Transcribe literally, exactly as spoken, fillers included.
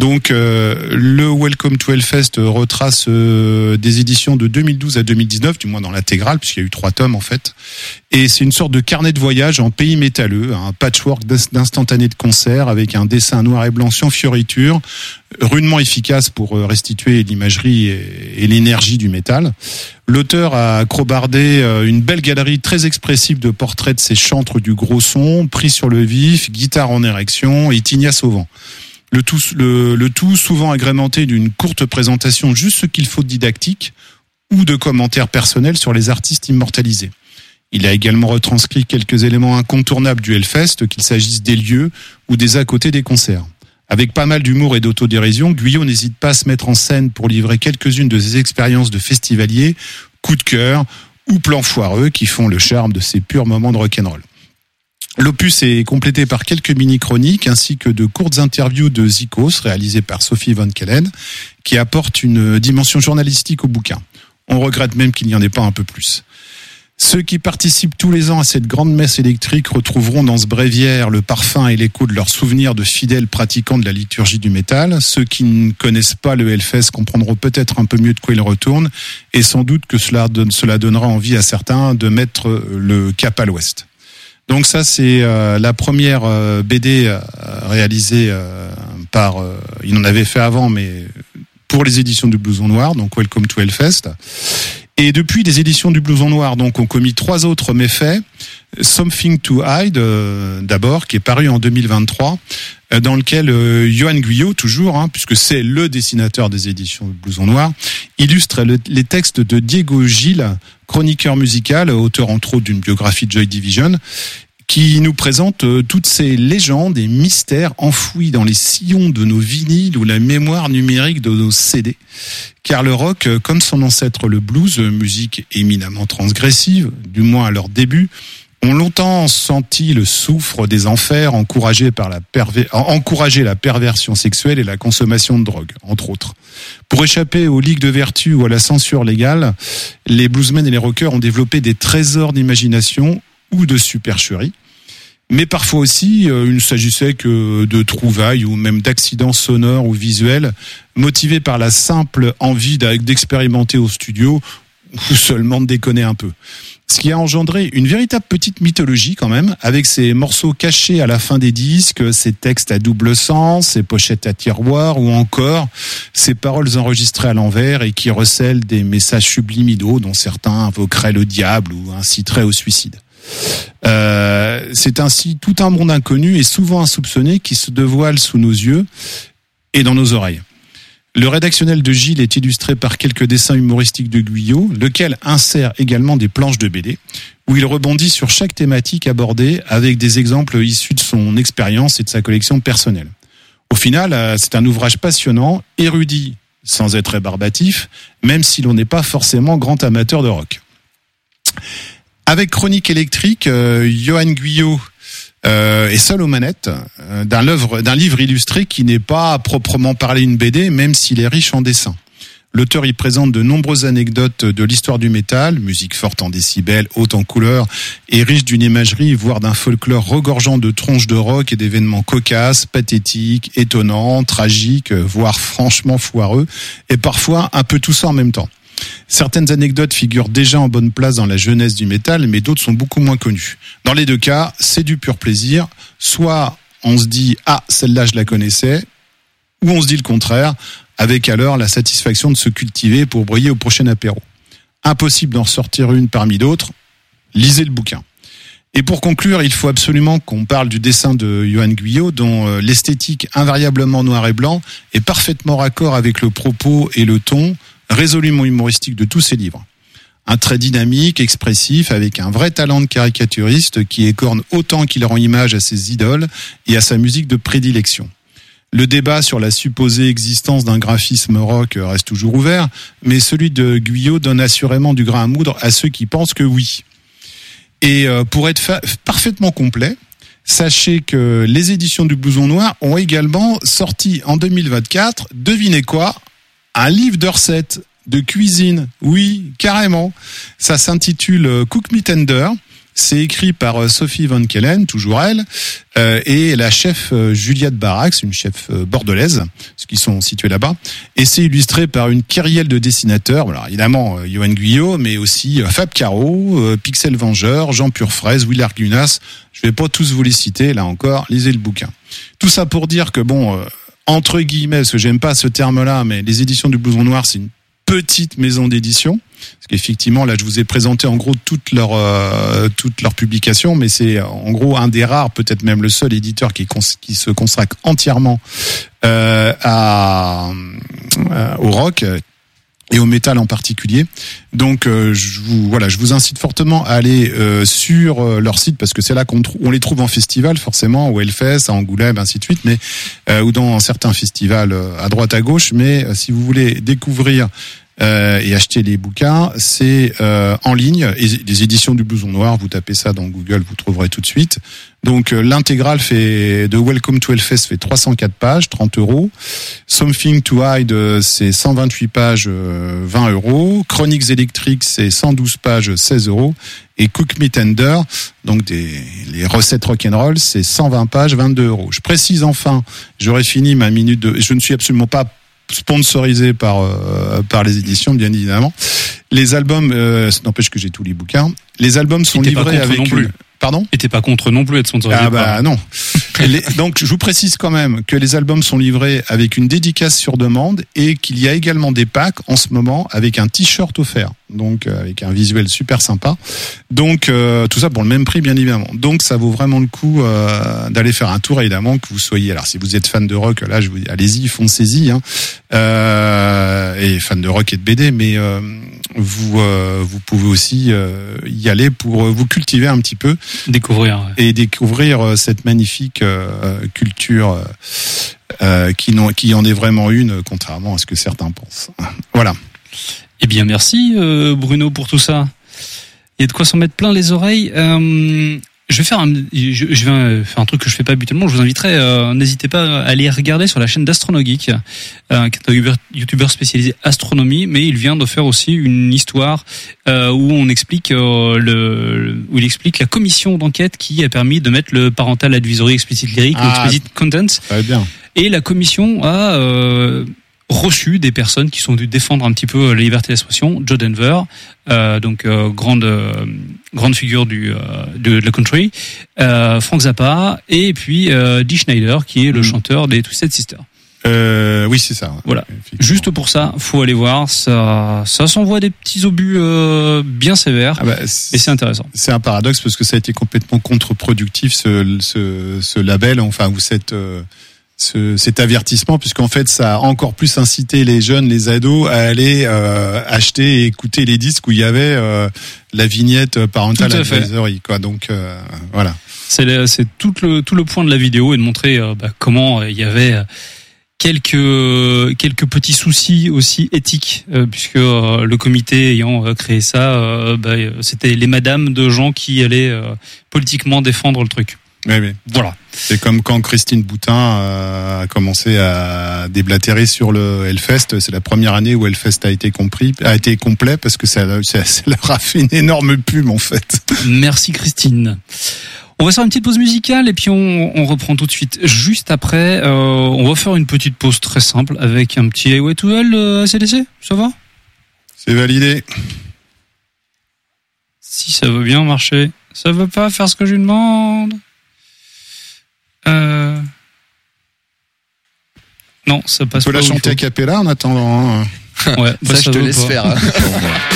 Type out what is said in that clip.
Donc euh, le Welcome to Hellfest retrace euh, des éditions de deux mille douze à deux mille dix-neuf, du moins dans l'intégrale, puisqu'il y a eu trois tomes en fait. Et c'est une sorte de carnet de voyage en pays métalleux, un patchwork d'instantanés de concert avec un dessin noir et blanc sans fioriture, rudement efficace pour restituer l'imagerie et l'énergie du métal. L'auteur a crobardé une belle galerie très expressive de portraits de ces chantres du gros son, pris sur le vif, guitare en érection et tignasse au vent. Le tout, le, le tout souvent agrémenté d'une courte présentation, juste ce qu'il faut de didactique, ou de commentaires personnels sur les artistes immortalisés. Il a également retranscrit quelques éléments incontournables du Hellfest, qu'il s'agisse des lieux ou des à côté des concerts. Avec pas mal d'humour et d'autodérision, Guyot n'hésite pas à se mettre en scène pour livrer quelques-unes de ses expériences de festivalier, coups de cœur ou plans foireux qui font le charme de ces purs moments de rock'n'roll. L'opus est complété par quelques mini-chroniques ainsi que de courtes interviews de Zikos réalisées par Sophie Von Kellen qui apportent une dimension journalistique au bouquin. On regrette même qu'il n'y en ait pas un peu plus. Ceux qui participent tous les ans à cette grande messe électrique retrouveront dans ce bréviaire le parfum et l'écho de leurs souvenirs de fidèles pratiquants de la liturgie du métal. Ceux qui ne connaissent pas le Hellfest comprendront peut-être un peu mieux de quoi il retourne et sans doute que cela, donne, cela donnera envie à certains de mettre le cap à l'ouest. Donc ça, c'est euh, la première euh, B D euh, réalisée euh, par... Euh, il en avait fait avant, mais pour les éditions du Blouson Noir, donc Welcome to Hellfest. Et depuis, les éditions du Blouson Noir donc, ont commis trois autres méfaits. Something to Hide, euh, d'abord, qui est paru en deux mille vingt-trois, euh, dans lequel euh, Johan Guyot, toujours, hein, puisque c'est le dessinateur des éditions du Blouson Noir, illustre le, les textes de Diego Gil, chroniqueur musical, auteur entre autres d'une biographie de Joy Division, qui nous présente euh, toutes ces légendes et mystères enfouis dans les sillons de nos vinyles ou la mémoire numérique de nos C D. Car le rock, euh, comme son ancêtre le blues, musique éminemment transgressive, du moins à leur début, ont longtemps senti le soufre des enfers encouragé par la perver- encourager la perversion sexuelle et la consommation de drogue, entre autres. Pour échapper aux ligues de vertu ou à la censure légale, les bluesmen et les rockers ont développé des trésors d'imagination ou de supercherie. Mais parfois aussi, euh, il ne s'agissait que de trouvailles ou même d'accidents sonores ou visuels motivés par la simple envie d'expérimenter au studio ou seulement de déconner un peu. Ce qui a engendré une véritable petite mythologie quand même, avec ces morceaux cachés à la fin des disques, ces textes à double sens, ces pochettes à tiroir ou encore ces paroles enregistrées à l'envers et qui recèlent des messages subliminaux dont certains invoqueraient le diable ou inciteraient au suicide. Euh, c'est ainsi tout un monde inconnu et souvent insoupçonné qui se dévoile sous nos yeux et dans nos oreilles. Le rédactionnel de Gilles est illustré par quelques dessins humoristiques de Guyot, lequel insère également des planches de B D, où il rebondit sur chaque thématique abordée avec des exemples issus de son expérience et de sa collection personnelle. Au final, c'est un ouvrage passionnant, érudit sans être rébarbatif, même si l'on n'est pas forcément grand amateur de rock. Avec Chronique électrique, euh, Johan Guyot euh, est seul aux manettes euh, d'un, livre, d'un livre illustré qui n'est pas à proprement parler une B D, même s'il est riche en dessins. L'auteur y présente de nombreuses anecdotes de l'histoire du métal, musique forte en décibels, haute en couleurs et riche d'une imagerie, voire d'un folklore regorgeant de tronches de rock et d'événements cocasses, pathétiques, étonnants, tragiques, voire franchement foireux, et parfois un peu tout ça en même temps. Certaines anecdotes figurent déjà en bonne place dans la jeunesse du métal, mais d'autres sont beaucoup moins connues. Dans les deux cas, c'est du pur plaisir. Soit on se dit « Ah, celle-là, je la connaissais », ou on se dit le contraire, avec alors la satisfaction de se cultiver pour briller au prochain apéro. Impossible d'en sortir une parmi d'autres, lisez le bouquin. Et pour conclure, il faut absolument qu'on parle du dessin de Johan Guyot, dont l'esthétique invariablement noir et blanc est parfaitement raccord avec le propos et le ton résolument humoristique de tous ses livres. Un trait dynamique, expressif, avec un vrai talent de caricaturiste qui écorne autant qu'il rend image à ses idoles et à sa musique de prédilection. Le débat sur la supposée existence d'un graphisme rock reste toujours ouvert, mais celui de Guyot donne assurément du grain à moudre à ceux qui pensent que oui. Et pour être fa- parfaitement complet, sachez que les éditions du Blouson Noir ont également sorti en deux mille vingt-quatre, devinez quoi ? Un livre de recettes, de cuisine, oui, carrément. Ça s'intitule Cook Me Tender C'est écrit par Sophie Van Kellen, toujours elle, euh, et la chef euh, Juliette Barax, une chef euh, bordelaise, parce qu'ils sont situés là-bas. Et c'est illustré par une kyrielle de dessinateurs. Alors évidemment, euh, Johan Guyot, mais aussi euh, Fab Caro, euh, Pixel Vengeur, Jean Purfraise, Willard Gunas. Je vais pas tous vous les citer, là encore, lisez le bouquin. Tout ça pour dire que bon, euh, entre guillemets, parce que j'aime pas ce terme-là, mais les éditions du Blouson Noir, c'est une petite maison d'édition. Parce qu'effectivement, là, je vous ai présenté en gros toutes leurs euh, toutes leurs publications, mais c'est en gros un des rares, peut-être même le seul éditeur qui cons- qui se consacre entièrement euh, à, à au rock et au métal en particulier. Donc, euh, je vous voilà, je vous incite fortement à aller euh, sur euh, leur site parce que c'est là qu'on trou- on les trouve en festival forcément, au Hellfest, à Angoulême, ainsi de suite, mais euh, ou dans certains festivals euh, à droite à gauche. Mais euh, si vous voulez découvrir Euh, et acheter les bouquins, c'est euh, en ligne. Et les éditions du Blouson Noir, vous tapez ça dans Google, vous trouverez tout de suite. Donc euh, l'intégrale fait de Welcome to Hellfest fait trois cent quatre pages, trente euros. Something to Hide, c'est cent vingt-huit pages, euh, vingt euros. Chroniques électriques, c'est cent douze pages, seize euros. Et Cook Me Tender, donc des les recettes rock'n'roll, c'est cent vingt pages, vingt-deux euros. Je précise enfin, j'aurais fini ma minute de. Je ne suis absolument pas sponsorisé par euh, par les éditions, bien évidemment. Les albums, euh, ça n'empêche que j'ai tous les bouquins. Les albums sont livrés avec non plus. Une... Pardon ? Et t'es pas contre non plus être sponsorisé. Ah bah par... non. les... Donc je vous précise quand même que les albums sont livrés avec une dédicace sur demande et qu'il y a également des packs en ce moment avec un t-shirt offert. Donc euh, avec un visuel super sympa. Donc euh, tout ça pour le même prix bien évidemment. Donc ça vaut vraiment le coup euh, d'aller faire un tour évidemment que vous soyez. Alors si vous êtes fan de rock, là je vous dis allez-y, foncez-y. Hein. Euh, et fan de rock et de B D, mais euh, vous euh, vous pouvez aussi euh, y aller pour vous cultiver un petit peu, découvrir ouais. et découvrir cette magnifique euh, culture euh, qui n'en qui en est vraiment une, contrairement à ce que certains pensent. Voilà. Eh bien, merci euh, Bruno pour tout ça. Il y a de quoi s'en mettre plein les oreilles. Euh, je vais faire un, je, je vais faire un truc que je fais pas habituellement. Je vous inviterai, euh, n'hésitez pas à aller regarder sur la chaîne d'Astronogeek, euh, qui est un youtubeur spécialisé astronomie, mais il vient de faire aussi une histoire euh, où on explique euh, le, où il explique la commission d'enquête qui a permis de mettre le parental advisory explicit lyric, ah, explicit content. Très bien. Et la commission a euh, reçu des personnes qui sont venues défendre un petit peu la liberté d'expression. Joe Denver, euh, donc euh, grande euh, grande figure du euh, de, de la country, euh, Frank Zappa et puis euh, Dee Schneider qui est le mmh. chanteur des Twisted Sister. Euh, oui, c'est ça. Voilà. Juste pour ça, faut aller voir. Ça, ça s'envoie des petits obus euh, bien sévères, ah bah, c'est, et c'est intéressant. C'est un paradoxe parce que ça a été complètement contre-productif ce, ce, ce label, enfin ou cette euh, Ce, cet avertissement, puisqu'en fait ça a encore plus incité les jeunes, les ados à aller euh, acheter et écouter les disques où il y avait euh, la vignette parental advisory, quoi. Donc euh, voilà. C'est, le, c'est tout le tout le point de la vidéo et de montrer euh, bah, comment il y avait quelques quelques petits soucis aussi éthiques, euh, puisque euh, le comité ayant euh, créé ça, euh, bah, c'était les madames de gens qui allaient euh, politiquement défendre le truc. Oui, oui. Voilà. C'est comme quand Christine Boutin a commencé à déblatérer sur le Hellfest. C'est la première année où Hellfest a été compris, a été complet parce que ça, ça, ça leur a fait une énorme pub en fait. Merci Christine. On va faire une petite pause musicale et puis on, on reprend tout de suite. Juste après, euh, on va faire une petite pause très simple avec un petit Highway to Hell euh, A C D C. Ça va ? C'est validé. Si ça veut bien marcher. Ça veut pas faire ce que je lui demande. Euh... Non, ça passe pas. On peut pas. la chanter a cappella en attendant. Hein. Ouais, ça, ça je te laisse pas. faire.